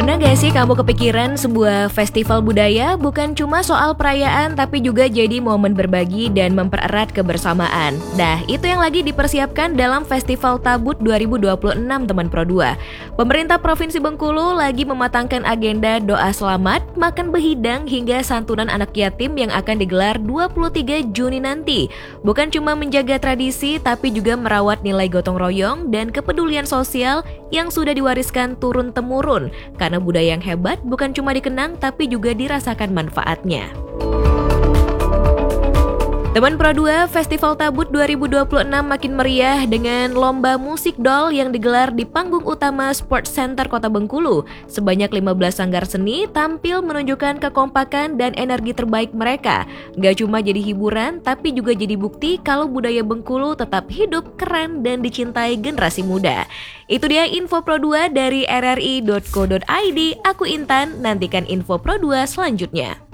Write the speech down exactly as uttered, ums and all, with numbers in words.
Pernah gak sih kamu kepikiran sebuah festival budaya bukan cuma soal perayaan tapi juga jadi momen berbagi dan mempererat kebersamaan. Nah, itu yang lagi dipersiapkan dalam Festival Tabut dua ribu dua puluh enam teman Pro dua. Pemerintah Provinsi Bengkulu lagi mematangkan agenda doa selamat, makan behidang hingga santunan anak yatim yang akan digelar dua puluh tiga Juni nanti. Bukan cuma menjaga tradisi tapi juga merawat nilai gotong royong dan kepedulian sosial yang sudah diwariskan turun-temurun. Karena budaya yang hebat bukan cuma dikenang tapi juga dirasakan manfaatnya. Teman Pro dua, Festival Tabut dua ribu dua puluh enam makin meriah dengan lomba musik dol yang digelar di panggung utama Sports Center Kota Bengkulu. Sebanyak lima belas sanggar seni tampil menunjukkan kekompakan dan energi terbaik mereka. Gak cuma jadi hiburan, tapi juga jadi bukti kalau budaya Bengkulu tetap hidup, keren, dan dicintai generasi muda. Itu dia info Pro dua dari r r i dot co dot i d. Aku Intan, nantikan info Pro dua selanjutnya.